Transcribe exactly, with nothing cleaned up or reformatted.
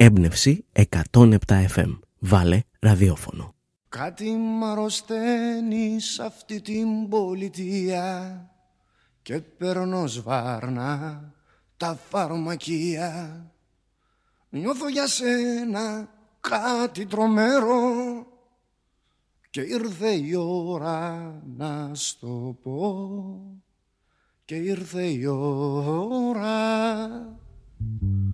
Έμπνευση εκατόν επτά εφ εμ. Βάλε ραδιόφωνο. Κάτι μ' αρρωσταίνει σ' αυτή την πολιτεία και παίρνω σβάρνα τα φαρμακεία. Νιώθω για σένα κάτι τρομερό και ήρθε η ώρα να στο πω. Και ήρθε η ώρα